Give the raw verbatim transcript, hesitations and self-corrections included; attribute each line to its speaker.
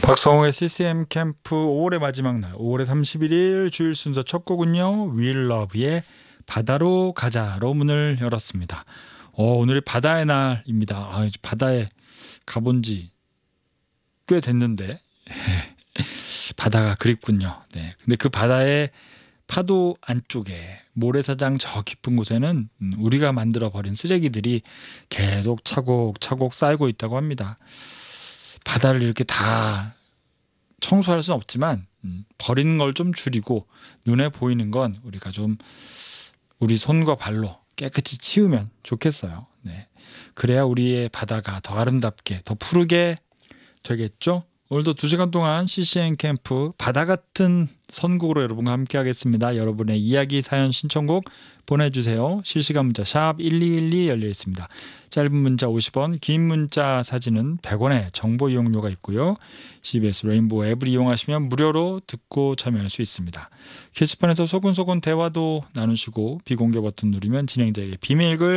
Speaker 1: 박성호의 씨씨엠 캠프 오월의 마지막 날 오월의 삼십일 일 주일 순서 첫 곡은요, Will Love의 바다로 가자로 문을 열었습니다. 어, 오늘이 바다의 날입니다. 아, 이제 바다에 가본 지 꽤 됐는데 바다가 그립군요. 네, 근데 그 바다의 파도 안쪽에 모래사장 저 깊은 곳에는 우리가 만들어 버린 쓰레기들이 계속 차곡차곡 쌓이고 있다고 합니다. 바다를 이렇게 다 청소할 수는 없지만 음, 버리는 걸 좀 줄이고 눈에 보이는 건 우리가 좀 우리 손과 발로 깨끗이 치우면 좋겠어요. 네. 그래야 우리의 바다가 더 아름답게 더 푸르게 되겠죠. 오늘도 두 시간 동안 씨씨엠 캠프 바다 같은 선곡으로 여러분과 함께 하겠습니다. 여러분의 이야기, 사연, 신청곡 보내주세요. 실시간 문자 샵 일이일이 열려 있습니다. 짧은 문자 오십 원, 긴 문자 사진은 백 원의 정보 이용료가 있고요. 씨비에스 레인보우 앱을 이용하시면 무료로 듣고 참여할 수 있습니다. 게시판에서 소근소근 대화도 나누시고 비공개 버튼 누르면 진행자에게 비밀글